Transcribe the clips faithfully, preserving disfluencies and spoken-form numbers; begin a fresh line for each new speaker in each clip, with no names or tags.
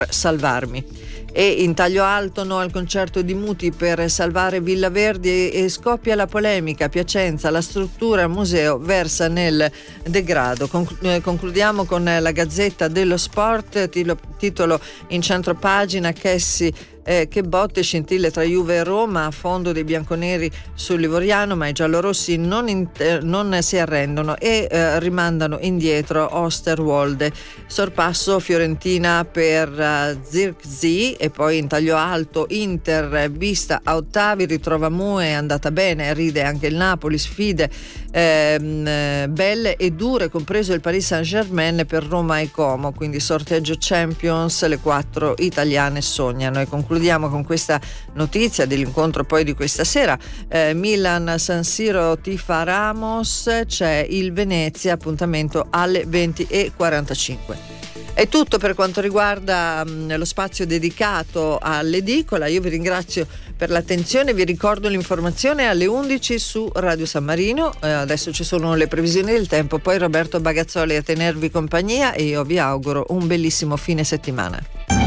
salvarmi. E in taglio alto no al concerto di Muti per salvare Villa Verdi e scoppia la polemica. Piacenza, la struttura museo versa nel degrado. Concludiamo con la Gazzetta dello Sport, titolo in centropagina: Chessi Eh, che botte, scintille tra Juve e Roma, a fondo dei bianconeri sul Livoriano, ma i giallorossi non, inter- non si arrendono e eh, rimandano indietro Osterwolde. Sorpasso Fiorentina per uh, Zirkzee, e poi in taglio alto Inter vista a ottavi, ritrova Mue, è andata bene, ride anche il Napoli, sfide ehm, belle e dure, compreso il Paris Saint-Germain per Roma e Como, quindi sorteggio Champions, le quattro italiane sognano. E concludiamo con questa notizia dell'incontro poi di questa sera, eh, Milan San Siro tifa Ramos, c'è il Venezia, appuntamento alle venti e quarantacinque. È tutto per quanto riguarda mh, lo spazio dedicato all'edicola. Io vi ringrazio per l'attenzione, vi ricordo l'informazione alle undici su Radio San Marino. Eh, adesso ci sono le previsioni del tempo, poi Roberto Bagazzoli a tenervi compagnia e io vi auguro un bellissimo fine settimana.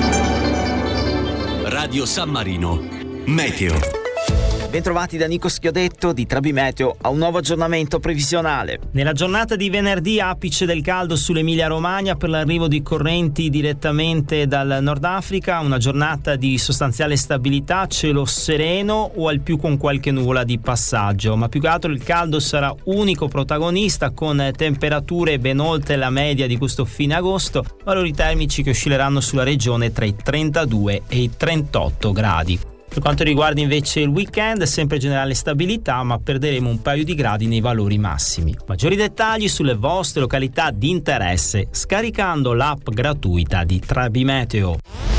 Radio San Marino Meteo.
Bentrovati da Nico Schiodetto di Trabi Meteo a un nuovo aggiornamento previsionale.
Nella giornata di venerdì apice del caldo sull'Emilia Romagna per l'arrivo di correnti direttamente dal Nord Africa, una giornata di sostanziale stabilità, cielo sereno o al più con qualche nuvola di passaggio, ma più che altro il caldo sarà unico protagonista, con temperature ben oltre la media di questo fine agosto, valori termici che oscilleranno sulla regione tra i trentadue e i trentotto gradi. Per quanto riguarda invece il weekend, sempre generale stabilità, ma perderemo un paio di gradi nei valori massimi. Maggiori dettagli sulle vostre località di interesse scaricando l'app gratuita di Trabi Meteo.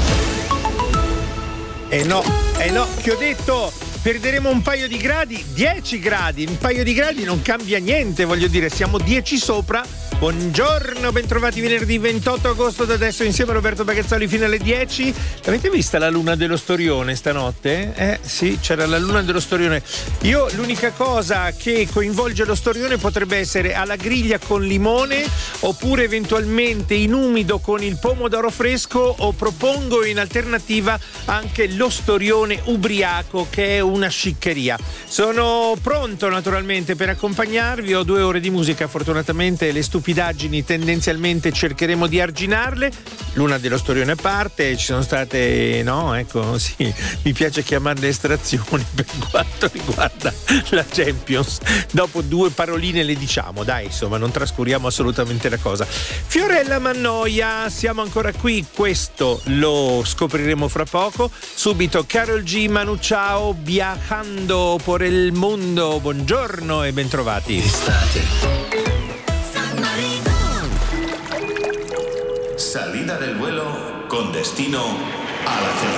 Eh no, eh no, che ho detto, perderemo un paio di gradi, dieci gradi, un paio di gradi non cambia niente, voglio dire, siamo dieci sopra. Buongiorno, bentrovati venerdì ventotto agosto, da adesso insieme a Roberto Bagazzoli fino alle dieci. L'avete vista la luna dello Storione stanotte? Eh sì, c'era la luna dello Storione. Io l'unica cosa che coinvolge lo Storione potrebbe essere alla griglia con limone, oppure eventualmente in umido con il pomodoro fresco, o propongo in alternativa anche lo Storione ubriaco, che è una sciccheria. Sono pronto naturalmente per accompagnarvi, ho due ore di musica, fortunatamente le stupidaggini tendenzialmente cercheremo di arginarle. Luna dello Storione a parte, ci sono state, no, ecco, sì, mi piace chiamarle estrazioni per quanto riguarda la Champions. Dopo due paroline le diciamo, dai, insomma, non trascuriamo assolutamente la cosa. Fiorella Mannoia, siamo ancora qui, questo lo scopriremo fra poco. Subito Karol G, Manu Chao, Viajando por el Mundo. Buongiorno e bentrovati.
Estate. Salida del vuelo con destino a la felicidad.